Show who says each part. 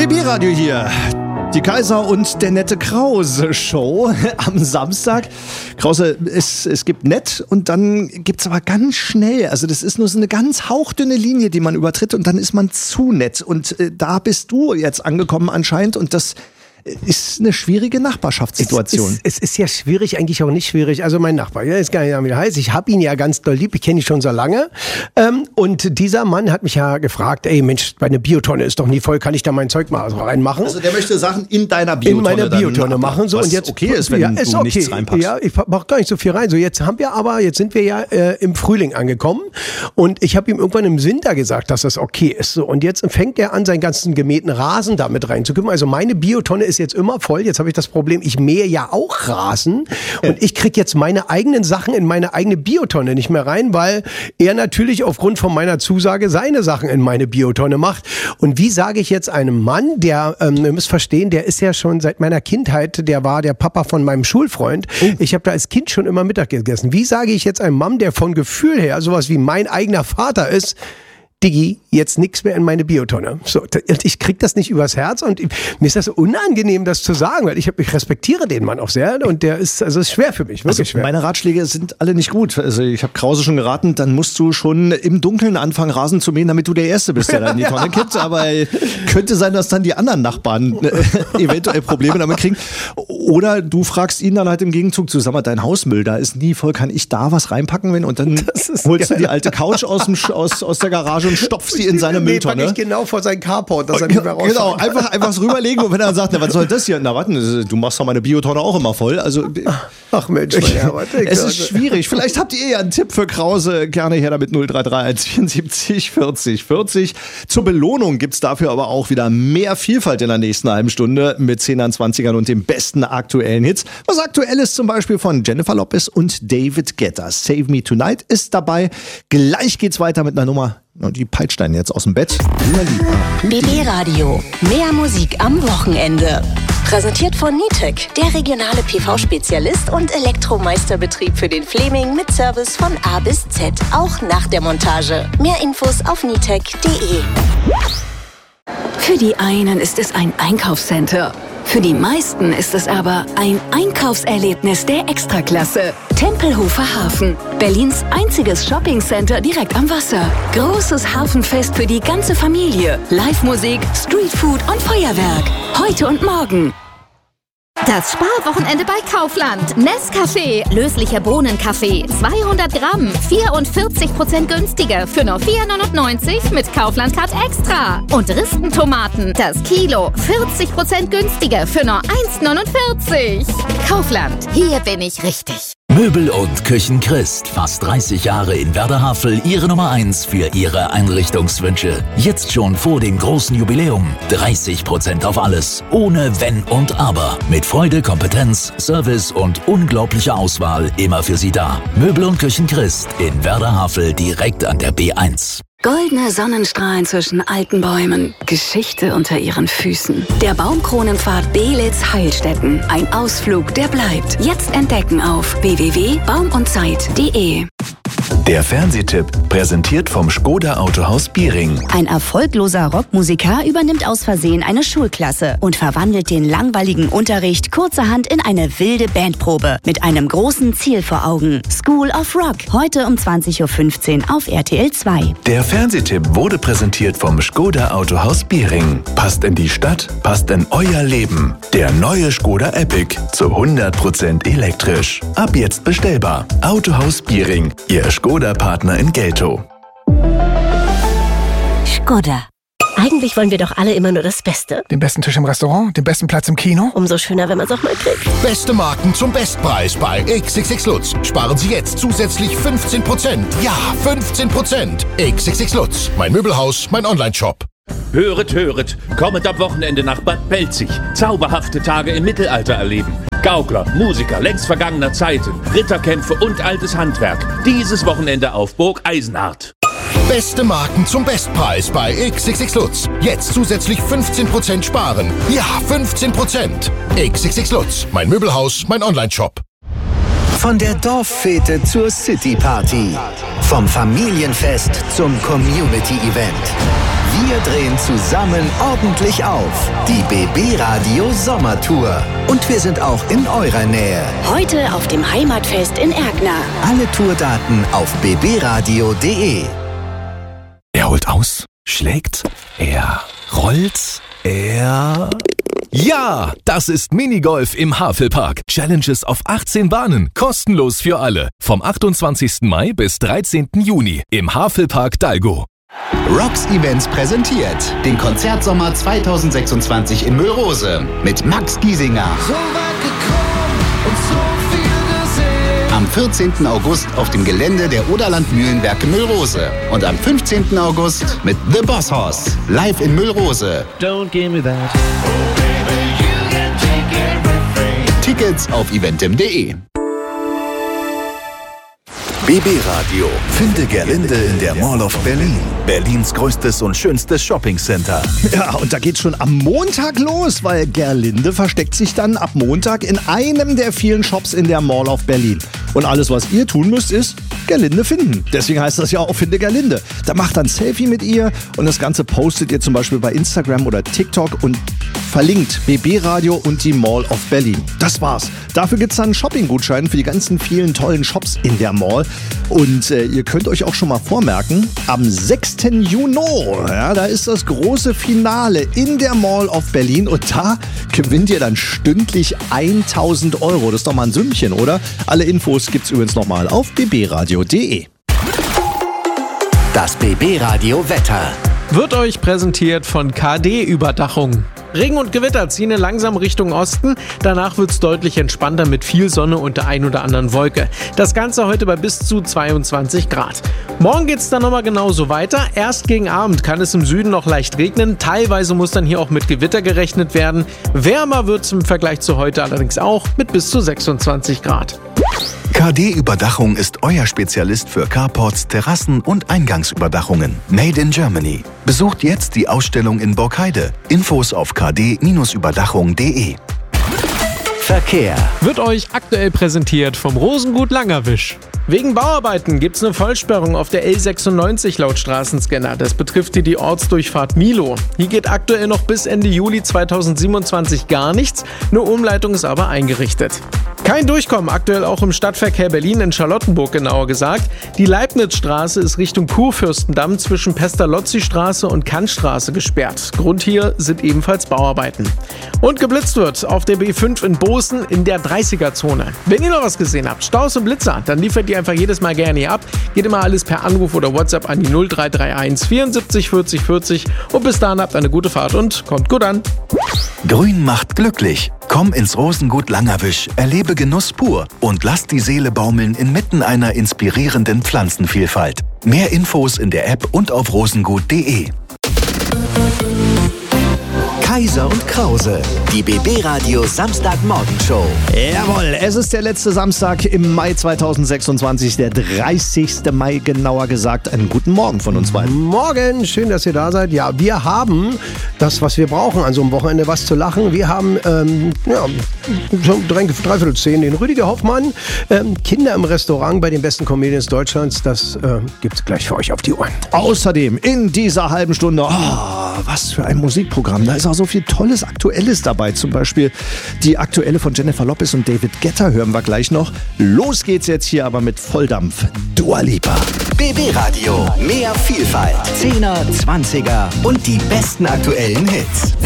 Speaker 1: BB-Radio hier. Die Kaiser und der nette Krause-Show am Samstag. Krause, es gibt nett und dann gibt's aber ganz schnell, also das ist nur so eine ganz hauchdünne Linie, die man übertritt und dann ist man zu nett. Und da bist du jetzt angekommen anscheinend und das ist eine schwierige Nachbarschaftssituation.
Speaker 2: Es ist ja schwierig, eigentlich auch nicht schwierig. Also mein Nachbar, ja, ist gar nicht, wie der heißt. Ich habe ihn ja ganz doll lieb, ich kenne ihn schon so lange. Und dieser Mann hat mich ja gefragt, ey Mensch, meine Biotonne ist doch nie voll, kann ich da mein Zeug mal reinmachen?
Speaker 1: Also der möchte Sachen in deiner Biotonne,
Speaker 2: in meiner Biotonne machen. So,
Speaker 1: was
Speaker 2: und jetzt,
Speaker 1: okay ist, wenn
Speaker 2: ist
Speaker 1: du
Speaker 2: okay.
Speaker 1: nichts reinpackst.
Speaker 2: Ja, ich mach gar nicht so viel rein. So, jetzt sind wir ja im Frühling angekommen und ich habe ihm irgendwann im Winter gesagt, dass das okay ist. So, und jetzt fängt er an, seinen ganzen gemähten Rasen damit reinzukümmern. Also meine Biotonne ist jetzt immer voll. Jetzt habe ich das Problem, ich mähe ja auch Rasen und ich kriege jetzt meine eigenen Sachen in meine eigene Biotonne nicht mehr rein, weil er natürlich aufgrund von meiner Zusage seine Sachen in meine Biotonne macht. Und wie sage ich jetzt einem Mann, der, ihr müsst verstehen, der ist ja schon seit meiner Kindheit, der war der Papa von meinem Schulfreund. Ich habe da als Kind schon immer Mittag gegessen. Wie sage ich jetzt einem Mann, der von Gefühl her sowas wie mein eigener Vater ist, Diggi, jetzt nichts mehr in meine Biotonne. So, ich krieg das nicht übers Herz und mir ist das unangenehm, das zu sagen, weil ich respektiere den Mann auch sehr und der ist, also ist schwer für mich, wirklich schwer.
Speaker 1: Meine Ratschläge sind alle nicht gut. Also ich habe Krause schon geraten, dann musst du schon im Dunkeln anfangen, Rasen zu mähen, damit du der Erste bist, der da in die Tonne kippt. Aber könnte sein, dass dann die anderen Nachbarn eventuell Probleme damit kriegen. Oder du fragst ihn dann halt im Gegenzug zu, sag mal, dein Hausmüll, da ist nie voll, kann ich da was reinpacken? Und dann holst du die alte Couch aus der Garage und stopfst sie in seine Mülltonne.
Speaker 2: Nee, genau vor seinen Carport, dass er nicht mehr rauskommt.
Speaker 1: Genau, einfach so rüberlegen und wenn er sagt, na, was soll das hier? Na, warte, du machst doch meine Biotonne auch immer voll. Also,
Speaker 2: ach Mensch,
Speaker 1: es ist schwierig. Vielleicht habt ihr ja einen Tipp für Krause. Gerne her damit 0331 74 40 40. Zur Belohnung gibt's dafür aber auch wieder mehr Vielfalt in der nächsten halben Stunde mit 10ern, 20ern und den besten aktuellen Hits. Was aktuell ist zum Beispiel von Jennifer Lopez und David Guetta. Save Me Tonight ist dabei. Gleich geht's weiter mit einer Nummer. Die peitscht einen jetzt aus dem Bett.
Speaker 3: BB-Radio. Mehr Musik am Wochenende. Präsentiert von Nitec, der regionale PV-Spezialist und Elektromeisterbetrieb für den Fleming mit Service von A bis Z, auch nach der Montage. Mehr Infos auf nitec.de.
Speaker 4: Für die einen ist es ein Einkaufscenter. Für die meisten ist es aber ein Einkaufserlebnis der Extraklasse. Tempelhofer Hafen, Berlins einziges Shoppingcenter direkt am Wasser. Großes Hafenfest für die ganze Familie. Live-Musik, Streetfood und Feuerwerk. Heute und morgen.
Speaker 5: Das Sparwochenende bei Kaufland. Nescafé, löslicher Bohnenkaffee, 200 Gramm, 44% günstiger für nur 4,99 mit Kaufland Card Extra. Und Ristentomaten, das Kilo, 40% günstiger für nur 1,49. Kaufland, hier bin ich richtig.
Speaker 6: Möbel und Küchen Christ. Fast 30 Jahre in Werder-Havel. Ihre Nummer 1 für Ihre Einrichtungswünsche. Jetzt schon vor dem großen Jubiläum. 30% auf alles. Ohne Wenn und Aber. Mit Freude, Kompetenz, Service und unglaublicher Auswahl immer für Sie da. Möbel und Küchen Christ in Werder-Havel direkt an der B1.
Speaker 4: Goldene Sonnenstrahlen zwischen alten Bäumen, Geschichte unter ihren Füßen. Der Baumkronenpfad Beelitz-Heilstätten. Ein Ausflug, der bleibt. Jetzt entdecken auf www.baumundzeit.de.
Speaker 7: Der Fernsehtipp, präsentiert vom Škoda Autohaus Biering.
Speaker 8: Ein erfolgloser Rockmusiker übernimmt aus Versehen eine Schulklasse und verwandelt den langweiligen Unterricht kurzerhand in eine wilde Bandprobe mit einem großen Ziel vor Augen. School of Rock, heute um 20.15 Uhr auf RTL 2.
Speaker 7: Der Fernsehtipp wurde präsentiert vom Škoda Autohaus Biering. Passt in die Stadt, passt in euer Leben. Der neue Škoda Epic zu 100% elektrisch. Ab jetzt bestellbar. Autohaus Biering, Ihr Škoda-Partner in Geltow.
Speaker 9: Škoda. Eigentlich wollen wir doch alle immer nur das Beste.
Speaker 10: Den besten Tisch im Restaurant, den besten Platz im Kino.
Speaker 9: Umso schöner, wenn man es auch mal kriegt.
Speaker 11: Beste Marken zum Bestpreis bei XXX Lutz. Sparen Sie jetzt zusätzlich 15%. Ja, 15%. XXX Lutz. Mein Möbelhaus, mein Onlineshop.
Speaker 12: Höret, kommet am Wochenende nach Bad Belzig. Zauberhafte Tage im Mittelalter erleben. Gaukler, Musiker längst vergangener Zeiten, Ritterkämpfe und altes Handwerk. Dieses Wochenende auf Burg Eisenhardt.
Speaker 11: Beste Marken zum Bestpreis bei XXX Lutz. Jetzt zusätzlich 15% sparen. Ja, 15%. XXX Lutz. Mein Möbelhaus, mein Onlineshop.
Speaker 13: Von der Dorffete zur City Party. Vom Familienfest zum Community-Event. Wir drehen zusammen ordentlich auf. Die BB Radio Sommertour. Und wir sind auch in eurer Nähe.
Speaker 3: Heute auf dem Heimatfest in Erkner.
Speaker 13: Alle Tourdaten auf bbradio.de.
Speaker 6: Er holt aus, schlägt, er rollt, er... Ja, das ist Minigolf im Havelpark. Challenges auf 18 Bahnen, kostenlos für alle. Vom 28. Mai bis 13. Juni im Havelpark Dalgo.
Speaker 14: Rocks Events präsentiert den Konzertsommer 2026 in Müllrose mit Max Giesinger.
Speaker 15: So weit gekommen und so viel gesehen.
Speaker 14: Am 14. August auf dem Gelände der Oderland Mühlenwerke Müllrose. Und am 15. August mit The Boss Hoss live in Müllrose.
Speaker 16: Don't give me that.
Speaker 14: Tickets auf eventim.de.
Speaker 7: BB Radio. Finde Gerlinde in der Mall of Berlin. Berlins größtes und schönstes Shoppingcenter.
Speaker 1: Ja, und da geht's schon am Montag los, weil Gerlinde versteckt sich dann ab Montag in einem der vielen Shops in der Mall of Berlin. Und alles, was ihr tun müsst, ist Gerlinde finden. Deswegen heißt das ja auch Finde Gerlinde. Da macht dann Selfie mit ihr und das Ganze postet ihr zum Beispiel bei Instagram oder TikTok und verlinkt BB Radio und die Mall of Berlin. Das war's. Dafür gibt's dann einen Shopping-Gutschein für die ganzen vielen tollen Shops in der Mall. Und ihr könnt euch auch schon mal vormerken, am 6. Juni, ja, da ist das große Finale in der Mall of Berlin und da gewinnt ihr dann stündlich 1.000 €. Das ist doch mal ein Sümmchen, oder? Alle Infos gibt's übrigens nochmal auf bbradio.de.
Speaker 13: Das BB Radio Wetter.
Speaker 17: Wird euch präsentiert von KD-Überdachung. Regen und Gewitter ziehen langsam Richtung Osten. Danach wird es deutlich entspannter mit viel Sonne und der ein oder anderen Wolke. Das Ganze heute bei bis zu 22 Grad. Morgen geht es dann nochmal genauso weiter. Erst gegen Abend kann es im Süden noch leicht regnen. Teilweise muss dann hier auch mit Gewitter gerechnet werden. Wärmer wird es im Vergleich zu heute allerdings auch mit bis zu 26 Grad.
Speaker 7: KD-Überdachung ist euer Spezialist für Carports, Terrassen und Eingangsüberdachungen. Made in Germany. Besucht jetzt die Ausstellung in Borkheide. Infos auf kd-überdachung.de.
Speaker 13: Verkehr.
Speaker 17: Wird euch aktuell präsentiert vom Rosengut Langerwisch. Wegen Bauarbeiten gibt es eine Vollsperrung auf der L96 laut Straßenscanner. Das betrifft hier die Ortsdurchfahrt Milo. Hier geht aktuell noch bis Ende Juli 2027 gar nichts. Eine Umleitung ist aber eingerichtet. Kein Durchkommen aktuell auch im Stadtverkehr Berlin in Charlottenburg genauer gesagt. Die Leibnizstraße ist Richtung Kurfürstendamm zwischen Pestalozzi-Straße und Kantstraße gesperrt. Grund hier sind ebenfalls Bauarbeiten. Und geblitzt wird auf der B5 in Bozen in der 30er-Zone. Wenn ihr noch was gesehen habt, Staus und Blitzer, dann liefert ihr einfach jedes Mal gerne hier ab. Geht immer alles per Anruf oder WhatsApp an die 0331 74 40 40 und bis dahin habt eine gute Fahrt und kommt gut an.
Speaker 7: Grün macht glücklich. Komm ins Rosengut Langerwisch, erlebe Genuss pur und lass die Seele baumeln inmitten einer inspirierenden Pflanzenvielfalt. Mehr Infos in der App und auf rosengut.de.
Speaker 13: Kaiser und Krause, die BB Radio Samstagmorgenshow.
Speaker 1: Jawohl, es ist der letzte Samstag im Mai 2026, der 30. Mai genauer gesagt. Einen guten Morgen von uns beiden.
Speaker 2: Morgen, schön, dass ihr da seid. Ja, wir haben das, was wir brauchen an so einem Wochenende, was zu lachen. Wir haben, so 3:45 den Rüdiger Hoffmann, Kinder im Restaurant bei den besten Comedians Deutschlands. Das gibt's gleich für euch auf die Ohren.
Speaker 1: Außerdem in dieser halben Stunde, was für ein Musikprogramm. Da ist auch so viel Tolles, Aktuelles dabei. Zum Beispiel die Aktuelle von Jennifer Lopez und David Guetta hören wir gleich noch. Los geht's jetzt hier aber mit Volldampf. Dua Lipa.
Speaker 13: BB Radio, mehr Vielfalt. 10er, 20er und die besten aktuellen Hits.